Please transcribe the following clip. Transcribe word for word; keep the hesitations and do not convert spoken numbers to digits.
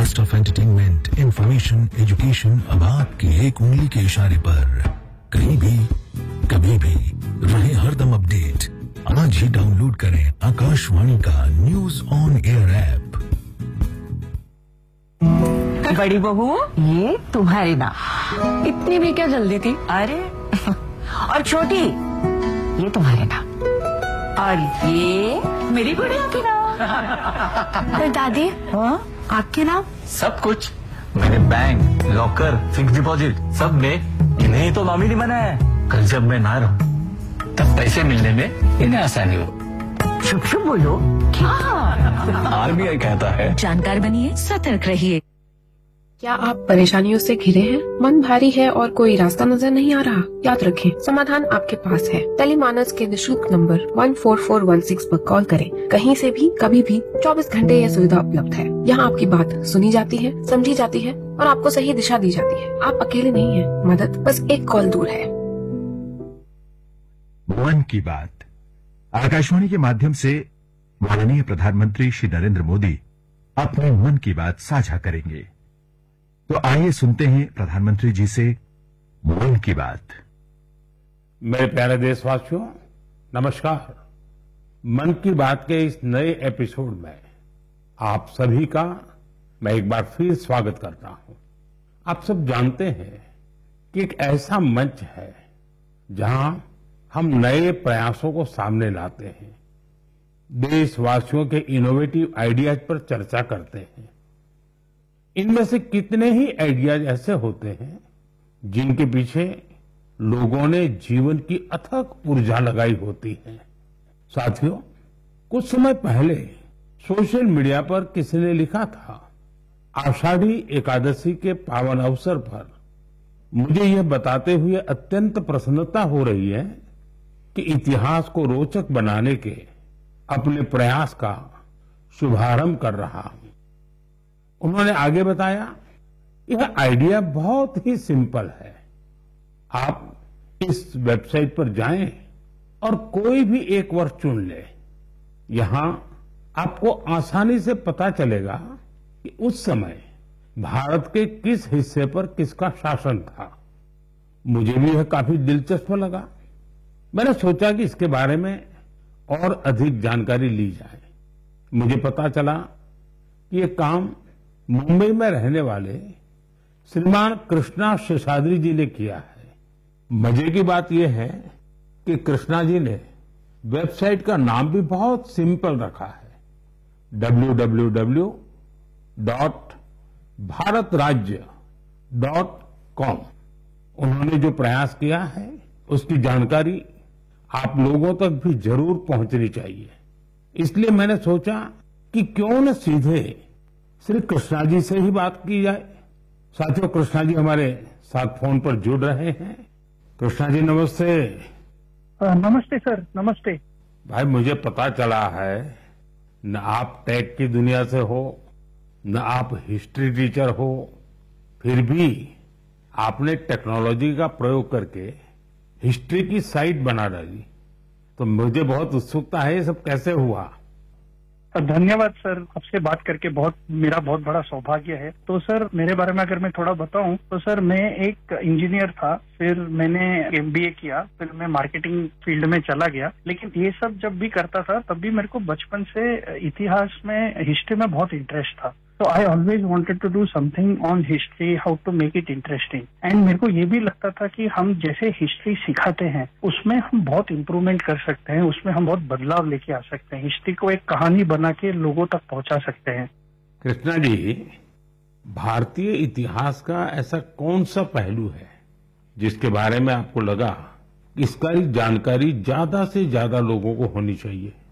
Blast of entertainment, information, education अब आपकी एक उंगली के इशारे पर। कहीं भी, कभी भी, रहे हरदम अपडेट। आज ही डाउनलोड करें आकाशवाणी का न्यूज ऑन एयर ऐप। बड़ी बहू, ये तुम्हारी ना। इतनी भी क्या जल्दी थी? अरे और छोटी, ये तुम्हारे ना। और ये मेरी गुड़िया की ना। और दादी, हाँ? आपके नाम? सब कुछ मेरे बैंक, लॉकर, फिक्स डिपॉजिट सब में इन्हें ही तो नॉमिनी बनाया है। कल जब मैं ना रहूं तब पैसे मिलने में इन्हें आसानी हो। चुप चुप बोलो। क्या? आरबीआई कहता है जानकार बनिए, सतर्क रहिए। क्या आप परेशानियों से घिरे हैं? मन भारी है और कोई रास्ता नजर नहीं आ रहा? याद रखें, समाधान आपके पास है। टेलीमानस के निशुल्क number one four four one six पर कॉल करें। कहीं से भी, कभी भी, चौबीस घंटे यह सुविधा उपलब्ध है। यहाँ आपकी बात सुनी जाती है, समझी जाती है और आपको सही दिशा दी जाती है। आप अकेले नहीं हैं, मदद बस एक कॉल दूर है। मन की बात आकाशवाणी के माध्यम से माननीय प्रधानमंत्री श्री नरेंद्र मोदी अपने मन की बात साझा करेंगे। तो आइए सुनते हैं प्रधानमंत्री जी से मन की बात। मेरे प्यारे देशवासियों, नमस्कार। मन की बात के इस नए एपिसोड में आप सभी का मैं एक बार फिर स्वागत करता हूं। आप सब जानते हैं कि एक ऐसा मंच है जहां हम नए प्रयासों को सामने लाते हैं, देशवासियों के इनोवेटिव आइडियाज पर चर्चा करते हैं। इनमें से कितने ही आइडियाज ऐसे होते हैं जिनके पीछे लोगों ने जीवन की अथक ऊर्जा लगाई होती है। साथियों, कुछ समय पहले सोशल मीडिया पर किसी ने लिखा था, आषाढ़ी एकादशी के पावन अवसर पर मुझे यह बताते हुए अत्यंत प्रसन्नता हो रही है कि इतिहास को रोचक बनाने के अपने प्रयास का शुभारंभ कर रहा हूं। उन्होंने आगे बताया, यह आइडिया बहुत ही सिंपल है। आप इस वेबसाइट पर जाएं और कोई भी एक वर्ष चुन लें। यहां आपको आसानी से पता चलेगा कि उस समय भारत के किस हिस्से पर किसका शासन था। मुझे भी यह काफी दिलचस्प लगा। मैंने सोचा कि इसके बारे में और अधिक जानकारी ली जाए। मुझे पता चला कि यह काम मुंबई में रहने वाले श्रीमान कृष्णा शेषाद्री जी ने किया है। मजे की बात यह है कि कृष्णा जी ने वेबसाइट का नाम भी बहुत सिंपल रखा है, W W W dot Bharat राज्य डॉट कॉम। उन्होंने जो प्रयास किया है उसकी जानकारी आप लोगों तक भी जरूर पहुंचनी चाहिए। इसलिए मैंने सोचा कि क्यों न सीधे श्री कृष्णा जी से ही बात की जाए। साथियों, कृष्णा जी हमारे साथ फोन पर जुड़ रहे हैं। कृष्णा जी नमस्ते। नमस्ते सर, नमस्ते। भाई, मुझे पता चला है न आप टेक की दुनिया से हो, न आप हिस्ट्री टीचर हो, फिर भी आपने टेक्नोलॉजी का प्रयोग करके हिस्ट्री की साइट बना डाली। तो मुझे बहुत उत्सुकता है, ये सब कैसे हुआ? धन्यवाद सर, आपसे बात करके बहुत मेरा बहुत बड़ा सौभाग्य है। तो सर, मेरे बारे में अगर मैं थोड़ा बताऊं तो सर, मैं एक इंजीनियर था, फिर मैंने एमबीए किया, फिर मैं मार्केटिंग फील्ड में चला गया। लेकिन ये सब जब भी करता था तब भी मेरे को बचपन से इतिहास में, हिस्ट्री में बहुत इंटरेस्ट था। तो I always wanted to do something on history, how to make it interesting. And मेरे को ये भी लगता था कि हम जैसे हिस्ट्री सिखाते हैं उसमें हम बहुत इम्प्रूवमेंट कर सकते हैं, उसमें हम बहुत बदलाव लेके आ सकते हैं, हिस्ट्री को एक कहानी बना के लोगों तक पहुंचा सकते हैं। कृष्णा जी, भारतीय इतिहास का ऐसा कौन सा पहलू है जिसके बारे में आपको लगा कि इसका जानकारी ज्यादा से ज्यादा लोगों को होनी चाहिए?